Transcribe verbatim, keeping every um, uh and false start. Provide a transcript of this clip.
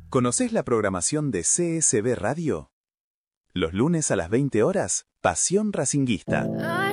¿Conocés la programación de C S B Radio? Los lunes a las veinte horas, Pasión Racinguista.